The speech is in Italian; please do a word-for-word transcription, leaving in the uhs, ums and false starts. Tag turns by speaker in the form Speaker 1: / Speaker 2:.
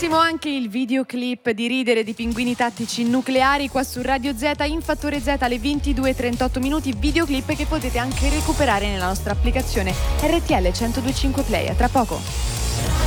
Speaker 1: pochissimo anche il videoclip di Ridere di Pinguini Tattici Nucleari qua su Radio Z in Fattore Z alle ventidue e trentotto minuti, videoclip che potete anche recuperare nella nostra applicazione R T L centodue e cinque Play. A tra poco.